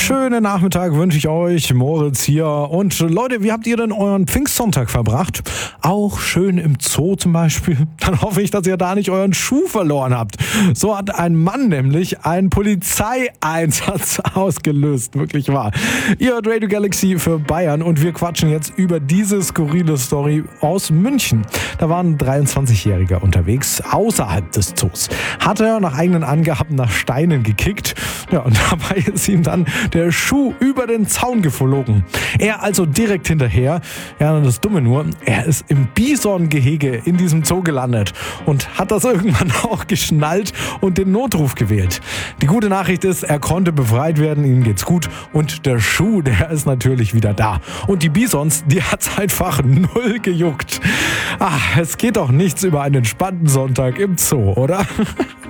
Schönen Nachmittag wünsche ich euch, Moritz hier. Und Leute, wie habt ihr denn euren Pfingstsonntag verbracht? Auch schön im Zoo zum Beispiel? Dann hoffe ich, dass ihr da nicht euren Schuh verloren habt. So hat ein Mann nämlich einen Polizeieinsatz ausgelöst. Wirklich wahr. Ihr hört Radio Galaxy für Bayern und wir quatschen jetzt über diese skurrile Story aus München. Da war ein 23-Jähriger unterwegs, außerhalb des Zoos. Hat er nach eigenen Angaben nach Steinen gekickt. Ja, und dabei ist ihm dann der Schuh über den Zaun geflogen. Er also direkt hinterher. Ja, und das Dumme nur, er ist im Bisongehege in diesem Zoo gelandet und hat das irgendwann auch geschnallt und den Notruf gewählt. Die gute Nachricht ist, er konnte befreit werden, ihm geht's gut und der Schuh, der ist natürlich wieder da. Und die Bisons, die hat's einfach null gejuckt. Es geht doch nichts über einen entspannten Sonntag im Zoo, oder?